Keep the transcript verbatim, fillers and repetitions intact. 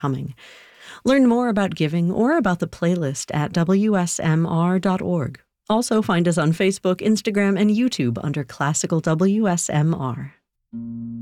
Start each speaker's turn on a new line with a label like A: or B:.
A: coming. Learn more about giving or about the playlist at W S M R dot org. Also find us on Facebook, Instagram, and YouTube under Classical W S M R.